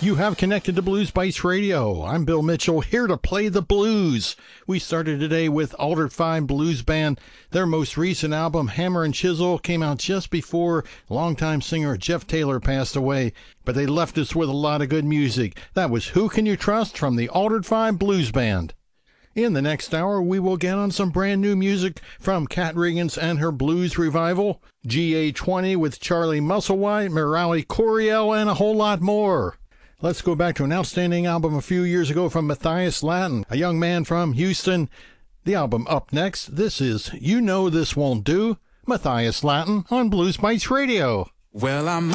You have connected to Blues Bites Radio. I'm Bill Mitchell, here to play the blues. We started today with Altered Fine Blues Band. Their most recent album, Hammer and Chisel, came out just before longtime singer Jeff Taylor passed away, but they left us with a lot of good music. That was Who Can You Trust from the Altered Fine Blues Band. In the next hour, we will get on some brand new music from Kat Riggins and her blues revival, GA20 with Charlie Musselwhite, Merali Coryell, and a whole lot more. Let's go back to an outstanding album a few years ago from Matthias Lattin, a young man from Houston. The album up next, this is You Know This Won't Do, Matthias Lattin on Blues Bites Radio. Well, I'm